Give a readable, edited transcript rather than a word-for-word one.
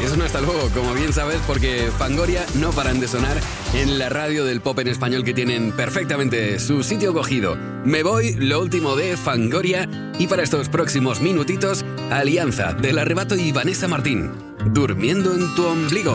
que suena hasta luego, como bien sabes, porque Fangoria no paran de sonar en la radio del pop en español, que tienen perfectamente su sitio cogido. Me voy, lo último de Fangoria, y para estos próximos minutitos, Alianza, del Arrebato y Vanessa Martín, Durmiendo en tu ombligo.